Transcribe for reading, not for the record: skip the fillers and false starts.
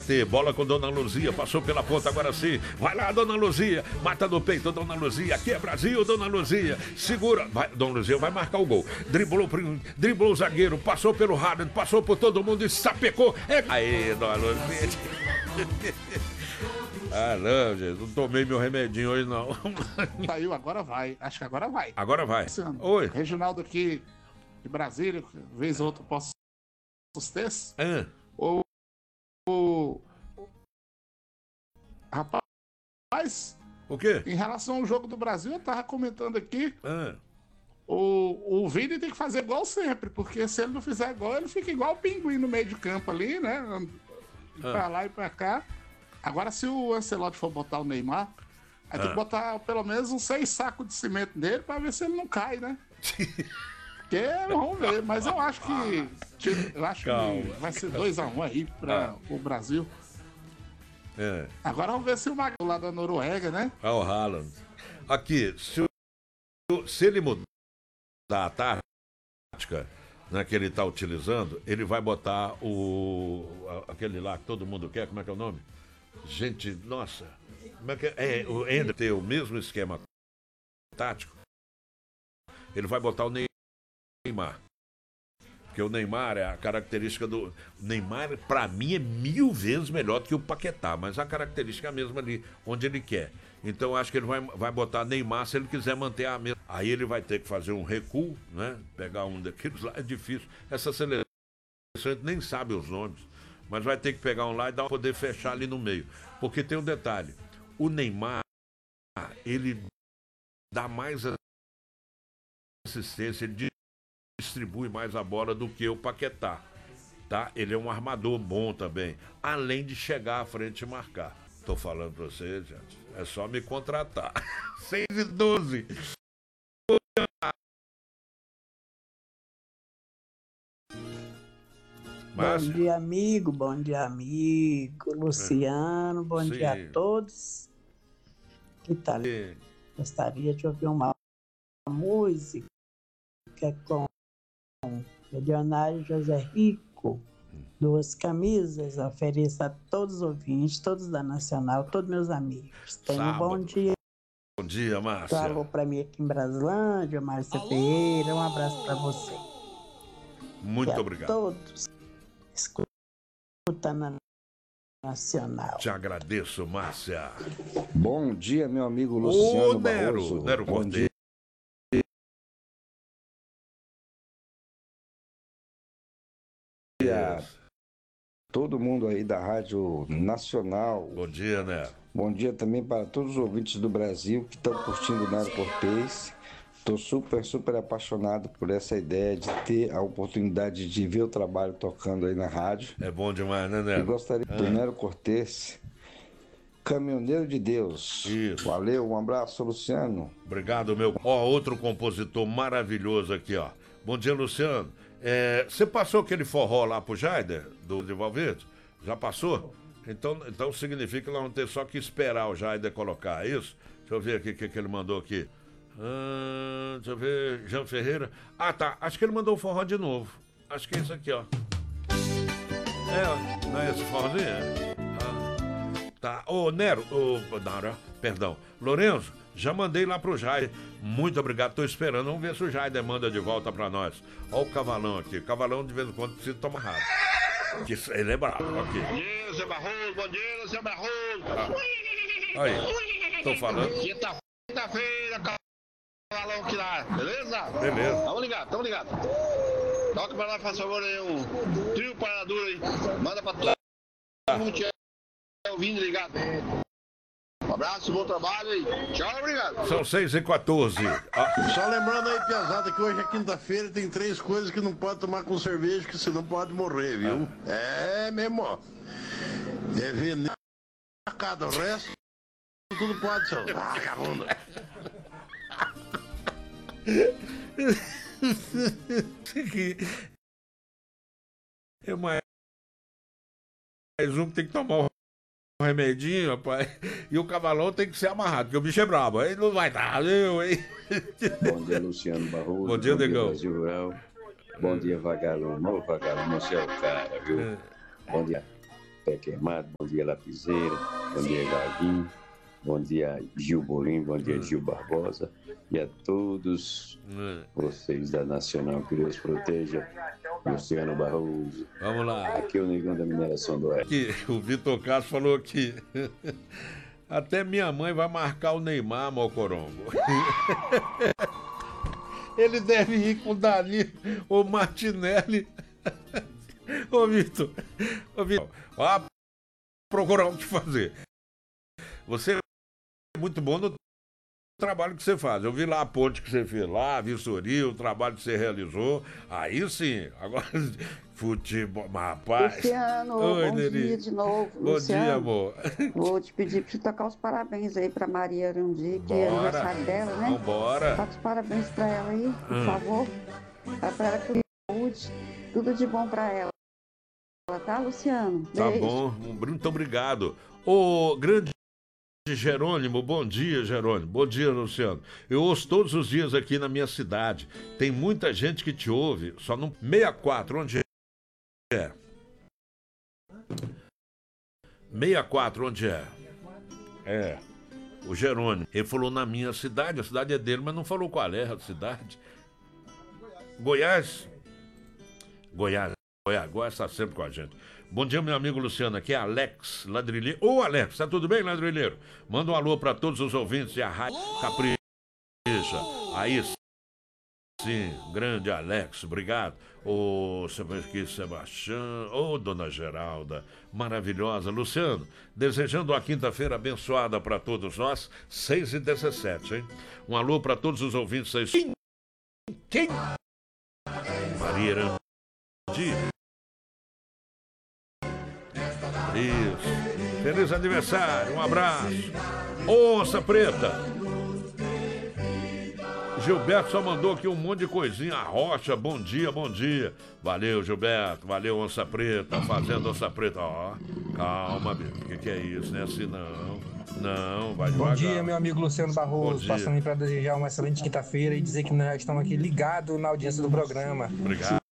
bater. Bola com Dona Luzia, passou pela ponta, agora sim. Vai lá, Dona Luzia. Mata no peito, Dona Luzia. Aqui é Brasil, Dona Luzia. Segura. Vai, Dona Luzia vai marcar o gol. Driblou o zagueiro, passou pelo Haddad, passou por todo mundo e sapecou. Aí, Dona Luzia. Ah, não, gente. Não tomei meu remedinho hoje, não. Saiu, agora vai. Acho que agora vai. Agora vai. Oi. Reginaldo aqui de Brasília, vez ou outra posso ter. Rapaz, o quê? Em relação ao jogo do Brasil, eu tava comentando aqui. O Vini tem que fazer gol sempre, porque se ele não fizer gol, ele fica igual o pinguim no meio de campo ali, né? Pra lá e pra cá. Agora, se o Ancelotti for botar o Neymar, aí tem que botar pelo menos uns 6 sacos de cimento nele pra ver se ele não cai, né? Porque vamos ver, mas eu acho que vai ser 2-1 aí para o Brasil. Agora vamos ver se o Mago lá da Noruega, né? O Haaland. Aqui, se ele mudar a tática, né, que ele está utilizando, ele vai botar aquele lá que todo mundo quer, como é que é o nome? Gente, nossa, como é que o Ender tem o mesmo esquema tático, ele vai botar o Neymar. Porque o Neymar é a característica do... O Neymar, pra mim, é 1000 vezes melhor do que o Paquetá, mas a característica é a mesma ali, onde ele quer. Então, eu acho que ele vai botar Neymar se ele quiser manter a mesma. Aí ele vai ter que fazer um recuo, né? Pegar um daqueles lá, é difícil. Essa seleção, a gente nem sabe os nomes, mas vai ter que pegar um lá e poder fechar ali no meio. Porque tem um detalhe, o Neymar, ele dá mais assistência, ele distribui mais a bola do que o Paquetá, tá? Ele é um armador bom também, além de chegar à frente e marcar. Tô falando pra vocês, gente, é só me contratar. 6:12. Márcia. Bom dia, amigo. Luciano, bom dia a todos. Que tal? Gostaria de ouvir uma música com Milionário José Rico, 2 camisas. Ofereço a todos os ouvintes, todos da Nacional, todos meus amigos. Tenham um bom dia. Bom dia, Márcia. Falou pra mim aqui em Braslândia, Márcia Ferreira. Um abraço pra você. Muito obrigado. A todos escutando a Nacional. Te agradeço, Márcia. Bom dia, meu amigo Luciano Barroso. Nero Cortez. Todo mundo aí da Rádio Nacional. Bom dia, Nero. Bom dia também para todos os ouvintes do Brasil que estão curtindo o Nero Cortez. Estou super apaixonado por essa ideia de ter a oportunidade de ver o trabalho tocando aí na rádio. É bom demais, né, Nero? Eu gostaria do Nero Cortez, Caminhoneiro de Deus. Isso. Valeu, um abraço, Luciano. Obrigado, meu. Outro compositor maravilhoso aqui, ó. Bom dia, Luciano. Você passou aquele forró lá pro Jaider, do Valverde? Já passou? Então significa que nós vamos ter só que esperar o Jaider colocar, é isso? Deixa eu ver aqui o que ele mandou aqui. Deixa eu ver, Jean Ferreira. Ah, tá, acho que ele mandou o forró de novo. Acho que é isso aqui, ó. Não é esse forrozinho? Tá, Nero, perdão, Lourenço, já mandei lá pro Jaider. Muito obrigado, tô esperando. Vamos ver se o Jaider manda de volta pra nós. Ó o Cavalão aqui. Cavalão de vez em quando precisa tomar rabo. Ele é bravo, ok. Bom dia, Zé Barroso. Bom dia, Zé Barroso. Aí, tô falando. Quinta-feira, Cavalão aqui lá, beleza? Beleza. Tamo ligado. Toca pra lá, faz favor aí, um trio paradura aí. Manda pra todo mundo que é ouvindo, ligado. Um abraço, bom trabalho aí. Tchau, obrigado. São 6h14. Só lembrando aí, piazada, que hoje é quinta-feira e tem 3 coisas que não pode tomar com cerveja, que você não pode morrer, viu? É mesmo, ó. É veneno, cada o resto, tudo pode, seu vagabundo. É mais um que tem que tomar um remedinho, rapaz. E o Cavalão tem que ser amarrado, porque o bicho é brabo. Aí não vai dar, viu? Bom dia, Luciano Barroso. Bom dia, Negão. Brasil Rural. Bom dia, vagalume. Ô, vagalume, você é o cara, viu? Bom dia. Pé Queimado, bom dia Lapiseira, bom dia Gaguinho, bom dia Gil Bolim, bom dia Gil Barbosa e a todos vocês da Nacional, que Deus proteja. Luciano Barroso. Vamos lá. Aqui é o Negão da Mineração do Oeste. O Vitor Castro falou que até minha mãe vai marcar o Neymar, Mocorongo. Ele deve ir com o Danilo ou Martinelli. Ô, Vitor. Vá procurar o que fazer. Você é muito bom no trabalho que você faz. Eu vi lá a ponte que você fez lá, a vistoria, o trabalho que você realizou. Aí sim. Agora, futebol, rapaz. Luciano, oi, bom Neri. dia de novo. Bom Luciano, dia, amor. Vou te pedir pra você tocar os parabéns aí pra Maria Arundi, que é aniversário dela, né? Vambora. Toca os parabéns pra ela aí, por favor. Pra ela que saúde, tudo de bom pra ela. Tá, Luciano? Tá Beijo. bom, muito obrigado. Ô, grande Jerônimo, bom dia, Jerônimo. Bom dia, Luciano. Eu ouço todos os dias aqui na minha cidade. Tem muita gente que te ouve, só no 64, onde é? 64, onde é? É, o Jerônimo. Ele falou na minha cidade, a cidade é dele, mas não falou qual é a cidade. Goiás? Goiás está sempre com a gente. Bom dia, meu amigo Luciano, aqui é Alex Ladrilheiro. Ô, Alex, tá tudo bem, Ladrilheiro? Manda um alô para todos os ouvintes e a Rádio Capricha. Aí sim, grande Alex, obrigado. Ô, Sebastião, ô, Dona Geralda, maravilhosa. Luciano, desejando uma quinta-feira abençoada para todos nós, 6h17, hein? Um alô para todos os ouvintes aí. Quem? Maria Arandi. Isso. Feliz aniversário, um abraço. Onça Preta. Gilberto só mandou aqui um monte de coisinha. A Rocha, bom dia, bom dia. Valeu, Gilberto. Valeu, Onça Preta. Fazendo Onça Preta. Ó, calma, o que é isso? Não é assim, não. Não, vai devagar. Bom dia, meu amigo Luciano Barroso. Passando aí para desejar uma excelente quinta-feira e dizer que nós estamos aqui ligados na audiência do programa. Obrigado.